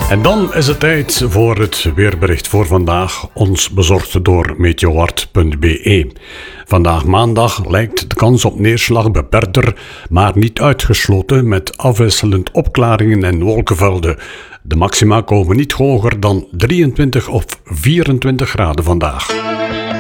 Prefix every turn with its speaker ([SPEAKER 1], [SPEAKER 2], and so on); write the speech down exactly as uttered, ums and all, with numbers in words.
[SPEAKER 1] En dan is het tijd voor het weerbericht voor vandaag, ons bezorgd door meteowart punt b e. Vandaag maandag lijkt de kans op neerslag beperkter, maar niet uitgesloten met afwisselend opklaringen en wolkenvelden. De maxima komen niet hoger dan drieëntwintig of vierentwintig graden vandaag.